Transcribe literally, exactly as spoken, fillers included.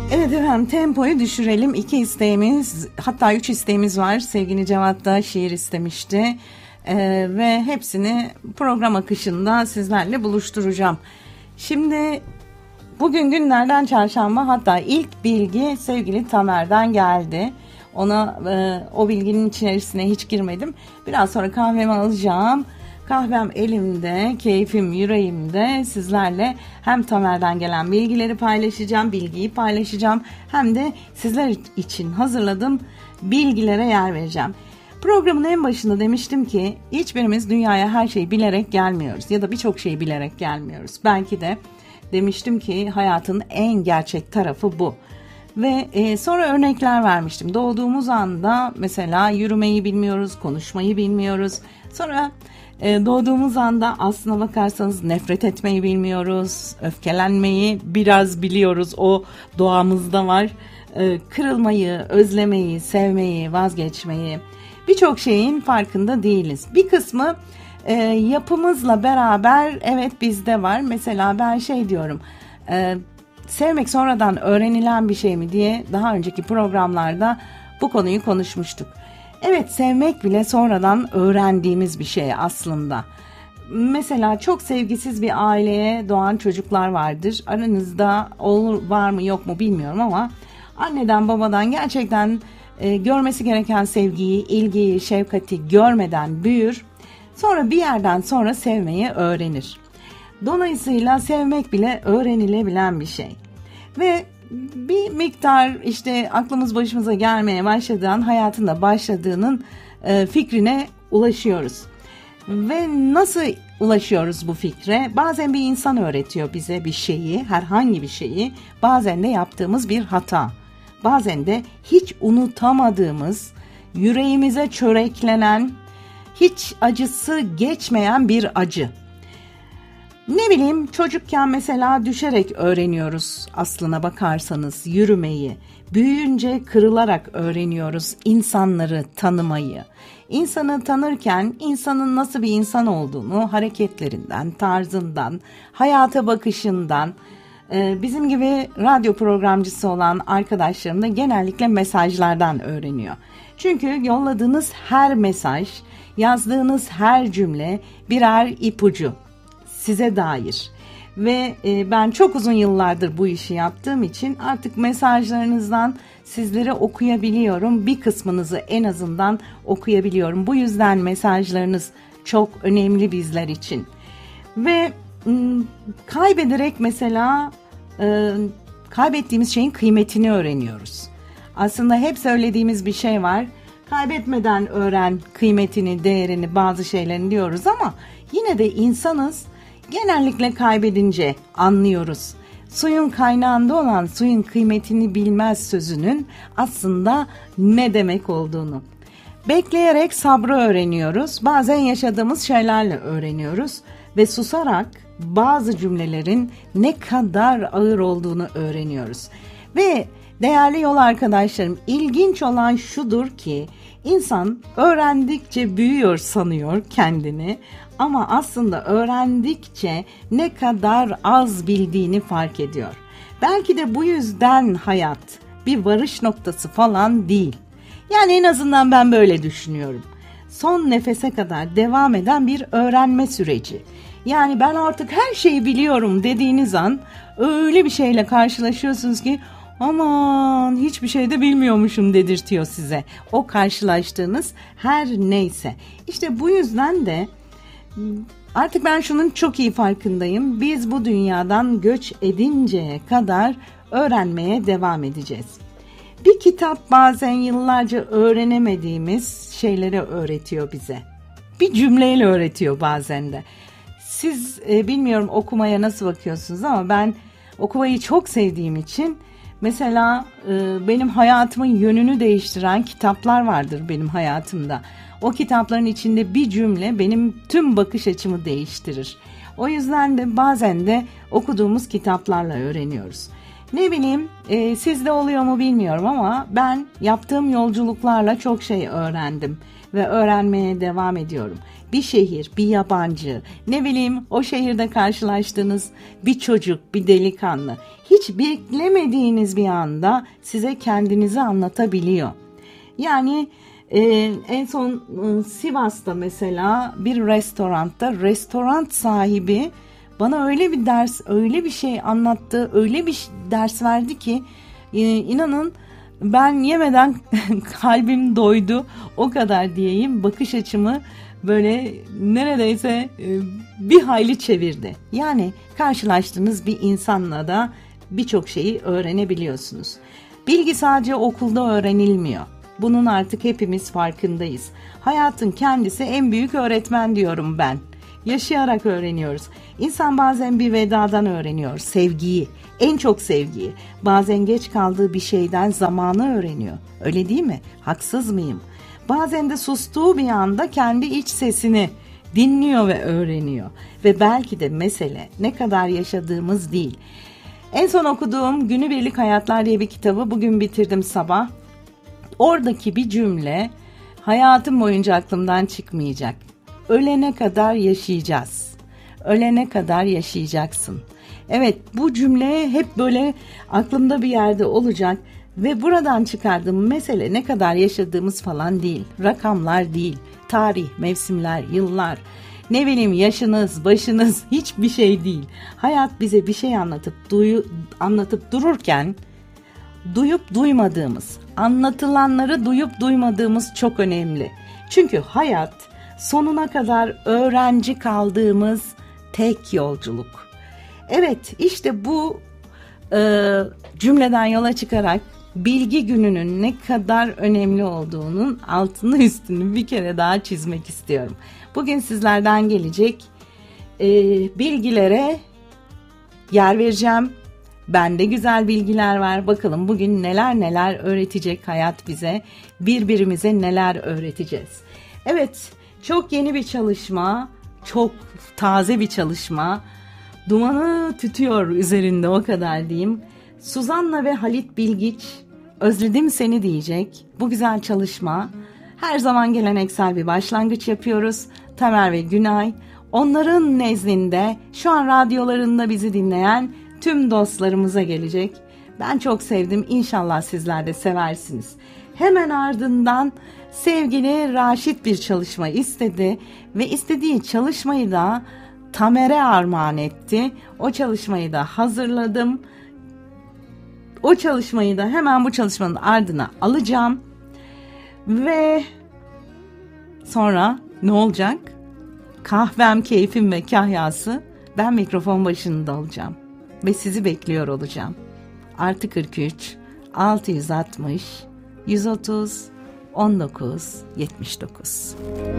Evet efendim, tempoyu düşürelim. İki isteğimiz, hatta üç isteğimiz var. Sevgili Cevat da şiir istemişti. Ee, ve hepsini program akışında sizlerle buluşturacağım. Şimdi bugün günlerden çarşamba, hatta ilk bilgi sevgili Tamer'den geldi. Ona e, o bilginin içerisine hiç girmedim. Biraz sonra kahvemi alacağım. Kahvem elimde, keyfim yüreğimde. Sizlerle hem Tamer'den gelen bilgileri paylaşacağım, bilgiyi paylaşacağım. Hem de sizler için hazırladığım bilgilere yer vereceğim. Programın en başında demiştim ki hiçbirimiz dünyaya her şeyi bilerek gelmiyoruz. Ya da birçok şeyi bilerek gelmiyoruz. Belki de demiştim ki hayatın en gerçek tarafı bu. Ve e, sonra örnekler vermiştim. Doğduğumuz anda mesela yürümeyi bilmiyoruz, konuşmayı bilmiyoruz. Sonra e, doğduğumuz anda aslına bakarsanız nefret etmeyi bilmiyoruz, öfkelenmeyi biraz biliyoruz. O doğamızda var. E, kırılmayı, özlemeyi, sevmeyi, vazgeçmeyi, birçok şeyin farkında değiliz. Bir kısmı e, yapımızla beraber evet bizde var. Mesela ben şey diyorum... E, Sevmek sonradan öğrenilen bir şey mi diye daha önceki programlarda bu konuyu konuşmuştuk. Evet, sevmek bile sonradan öğrendiğimiz bir şey aslında. Mesela çok sevgisiz bir aileye doğan çocuklar vardır. Aranızda olur, var mı yok mu bilmiyorum ama anneden babadan gerçekten e, görmesi gereken sevgiyi, ilgiyi, şefkati görmeden büyür. Sonra bir yerden sonra sevmeyi öğrenir. Dolayısıyla sevmek bile öğrenilebilen bir şey. Ve bir miktar işte aklımız başımıza gelmeye başladığından, hayatında başladığının e, fikrine ulaşıyoruz. Ve nasıl ulaşıyoruz bu fikre? Bazen bir insan öğretiyor bize bir şeyi, herhangi bir şeyi. Bazen de yaptığımız bir hata. Bazen de hiç unutamadığımız, yüreğimize çöreklenen, hiç acısı geçmeyen bir acı. Ne bileyim, çocukken mesela düşerek öğreniyoruz aslına bakarsanız yürümeyi. Büyüyünce kırılarak öğreniyoruz insanları tanımayı. İnsanı tanırken insanın nasıl bir insan olduğunu hareketlerinden, tarzından, hayata bakışından, bizim gibi radyo programcısı olan arkadaşlarım da genellikle mesajlardan öğreniyor. Çünkü yolladığınız her mesaj, yazdığınız her cümle birer ipucu. Size dair ve e, ben çok uzun yıllardır bu işi yaptığım için artık mesajlarınızdan sizleri okuyabiliyorum. Bir kısmınızı en azından okuyabiliyorum. Bu yüzden mesajlarınız çok önemli bizler için. Ve m, kaybederek mesela e, kaybettiğimiz şeyin kıymetini öğreniyoruz. Aslında hep söylediğimiz bir şey var. Kaybetmeden öğren kıymetini, değerini, bazı şeylerini diyoruz ama yine de insanız. Genellikle kaybedince anlıyoruz. Suyun kaynağında olan suyun kıymetini bilmez sözünün aslında ne demek olduğunu. Bekleyerek sabrı öğreniyoruz. Bazen yaşadığımız şeylerle öğreniyoruz. Ve susarak bazı cümlelerin ne kadar ağır olduğunu öğreniyoruz. Ve değerli yol arkadaşlarım, ilginç olan şudur ki insan öğrendikçe büyüyor sanıyor kendini. Ama aslında öğrendikçe ne kadar az bildiğini fark ediyor. Belki de bu yüzden hayat bir varış noktası falan değil. Yani en azından ben böyle düşünüyorum. Son nefese kadar devam eden bir öğrenme süreci. Yani ben artık her şeyi biliyorum dediğiniz an öyle bir şeyle karşılaşıyorsunuz ki aman hiçbir şey de bilmiyormuşum dedirtiyor size. O karşılaştığınız her neyse. İşte bu yüzden de artık ben şunun çok iyi farkındayım. Biz bu dünyadan göç edinceye kadar öğrenmeye devam edeceğiz. Bir kitap bazen yıllarca öğrenemediğimiz şeyleri öğretiyor bize. Bir cümleyle öğretiyor bazen de. Siz e, bilmiyorum okumaya nasıl bakıyorsunuz ama ben okumayı çok sevdiğim için mesela e, benim hayatımın yönünü değiştiren kitaplar vardır benim hayatımda. O kitapların içinde bir cümle benim tüm bakış açımı değiştirir. O yüzden de bazen de okuduğumuz kitaplarla öğreniyoruz. Ne bileyim e, sizde oluyor mu bilmiyorum ama ben yaptığım yolculuklarla çok şey öğrendim ve öğrenmeye devam ediyorum. Bir şehir, bir yabancı, ne bileyim o şehirde karşılaştığınız bir çocuk, bir delikanlı hiç beklemediğiniz bir anda size kendinizi anlatabiliyor. Yani e, en son e, Sivas'ta mesela bir restoranda restoran sahibi bana öyle bir ders, öyle bir şey anlattı, öyle bir ders verdi ki e, inanın ben yemeden kalbim doydu, o kadar diyeyim. Bakış açımı böyle neredeyse e, bir hayli çevirdi. Yani karşılaştığınız bir insanla da birçok şeyi öğrenebiliyorsunuz. Bilgi sadece okulda öğrenilmiyor. Bunun artık hepimiz farkındayız. Hayatın kendisi en büyük öğretmen diyorum ben. Yaşayarak öğreniyoruz. İnsan bazen bir vedadan öğreniyor, sevgiyi, en çok sevgiyi. Bazen geç kaldığı bir şeyden zamanı öğreniyor. Öyle değil mi? Haksız mıyım? Bazen de sustuğu bir anda kendi iç sesini dinliyor ve öğreniyor. Ve belki de mesele ne kadar yaşadığımız değil. En son okuduğum Günübirlik Hayatlar diye bir kitabı bugün bitirdim sabah. Oradaki bir cümle hayatım boyunca aklımdan çıkmayacak. Ölene kadar yaşayacağız. Ölene kadar yaşayacaksın. Evet, bu cümle hep böyle aklımda bir yerde olacak ve buradan çıkardığım mesele ne kadar yaşadığımız falan değil. Rakamlar değil, tarih, mevsimler, yıllar, ne bileyim yaşınız, başınız hiçbir şey değil. Hayat bize bir şey anlatıp duyu, anlatıp dururken duyup duymadığımız, anlatılanları duyup duymadığımız çok önemli. Çünkü hayat sonuna kadar öğrenci kaldığımız tek yolculuk. Evet, işte bu e, cümleden yola çıkarak bilgi gününün ne kadar önemli olduğunun altını üstünü bir kere daha çizmek istiyorum. Bugün sizlerden gelecek e, bilgilere yer vereceğim. Bende güzel bilgiler var. Bakalım bugün neler neler öğretecek hayat bize. Birbirimize neler öğreteceğiz. Evet, çok yeni bir çalışma, çok taze bir çalışma. Dumanı tütüyor üzerinde, o kadar diyeyim. Suzanna ve Halit Bilgiç, özledim seni diyecek. Bu güzel çalışma. Her zaman geleneksel bir başlangıç yapıyoruz. Tamer ve Günay, onların nezdinde şu an radyolarında bizi dinleyen tüm dostlarımıza gelecek. Ben çok sevdim. İnşallah sizler de seversiniz. Hemen ardından sevgili Raşit bir çalışma istedi ve istediği çalışmayı da Tamer'e armağan etti. O çalışmayı da hazırladım. O çalışmayı da hemen bu çalışmanın ardına alacağım. Ve sonra ne olacak? Kahvem, keyfim ve kahyası, ben mikrofon başında olacağım. Ve sizi bekliyor olacağım. Artı kırk üç, altı yüz altmış, yüz otuz, on dokuz, yetmiş dokuz.